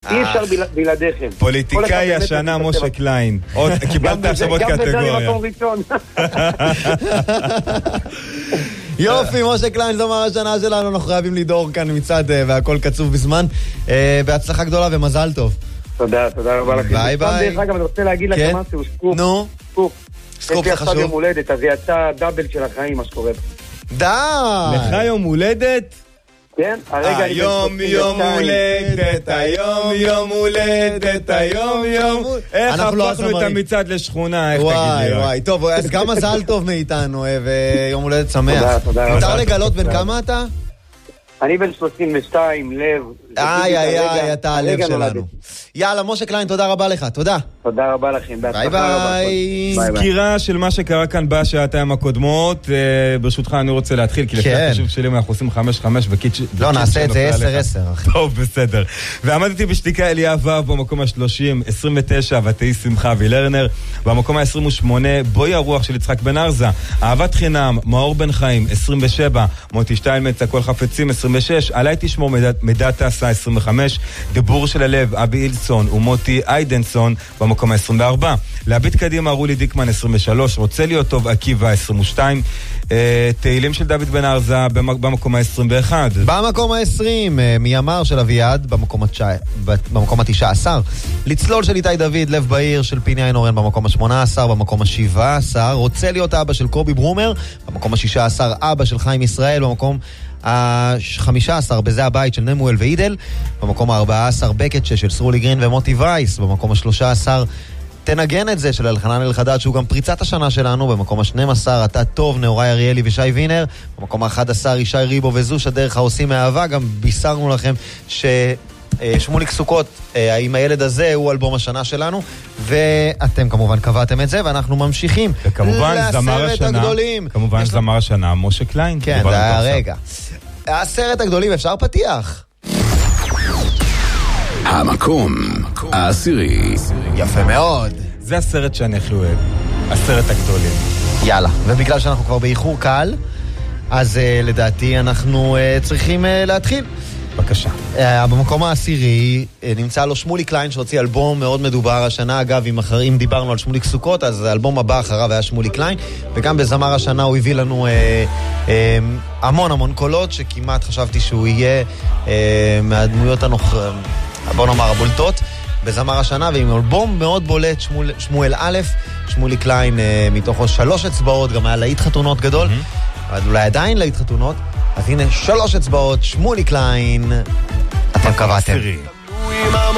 אי אפשר בלעדיכם. פוליטיקאי השנה משה קליין. קיבלת עכשיו עוד קטגוריה. גם בזה אני מקום ראשון. יופי, משה קליין, זו מה השנה שלנו, אנחנו חייבים לדור כאן מצד והכל קצוב בזמן. בהצלחה גדולה ומזל טוב. תודה רבה לכם. ביי ביי. דרך אגב, אני רוצה להגיד לכם משהו, סקופ. נו. סקופ זה חשוב. יום הולדת, אז יצא דאבל של החיים, מה שקורה. די! לך יום הולדת? כן, היום יום הולדת, היום יום הולדת, היום יום... איך הפכנו את המצעד לשכונה, איך תגיד לי? וואי, טוב, אז גם מזל טוב מאיתנו, ויום הולדת שמח. תודה. מותר לגלות בין כמה אתה? אני בן 32, לב. אתה הלב שלנו. יאללה, משה קליין, תודה רבה לך, תודה. תודה רבה לכם, ביי ביי. סקירה של מה שקרה כאן בשעתיים הקודמות. ברשותך אני רוצה להתחיל, כי לפי החישוב שלי אנחנו עושים 5-5 וקיץ' לא, נעשה את זה 10-10. טוב, בסדר. ועמדתי בשתיקה אליה ו' במקום ה-30, 29, ותהי שמחה וילרנר. במקום ה-28, בואי הרוח של יצחק בן ארזה. אהבת חינם, מאור בן חיים, 27, מוטי שטיינמץ, הכל חפצים, 26, עליי תשמור מידת תעשה, 25, דיבור של הלב, אבי אילסון ומוטי איידנסון במקום ה-24, להביט קדימה, רולי דיקמן, 23, רוצה להיות טוב, עקיבא, 22, תהילים של דוד בן ארזה במקום ה-21. במקום ה-20, מימר של אביעד במקום ה-19, לצלול של איתי דוד, לב בעיר של פיני איינורן במקום ה-18, במקום ה-17, רוצה להיות אבא של קובי ברומר במקום ה-16, אבא של חיים ישראל במקום ה-15, בזה הבית של נמואל ואידל במקום ה-14, בקט של סרולי גרין ומוטי וייס במקום ה-13, תנגן את זה של אלחנן אלחדד שהוא גם פריצת השנה שלנו במקום ה-12, אתה טוב, נאורי אריאלי ושי וינר במקום ה-11, ישי ריבו וזוש הדרך העושים מאהבה. גם בישרנו לכם שמוליק סוכות עם הילד הזה הוא אלבום השנה שלנו, ואתם כמובן קבעתם את זה ואנחנו ממשיכים לעשרת הגדולים. כמובן זמר השנה משה קליין. כן, זה היה רגע העשרת הגדולים. אפשר פתיח? המקום העשירי. יפה מאוד. זה הסרט שאני הכי אוהב, הסרט הגדולים. יאללה, ובגלל שאנחנו כבר באיחור קל, אז לדעתי אנחנו צריכים להתחיל. בבקשה. במקום העשירי נמצא לו שמולי קליין שהוציא אלבום מאוד מדובר השנה. אגב, אם דיברנו על שמוליק סוכות, אז האלבום הבא אחריו היה שמולי קליין, וגם בזמר השנה הוא הביא לנו המון קולות שכמעט חשבתי שהוא יהיה מהדמויות בוא נאמר הבולטות בזמר השנה, ועם אלבום מאוד בולט, שמואל א', שמולי קליין מתוכו 3 אצבעות, גם היה להיט חתונות גדול, אבל אולי עדיין להיט חתונות. אז הנה 3 אצבעות, שמולי קליין, אתם קבעתם.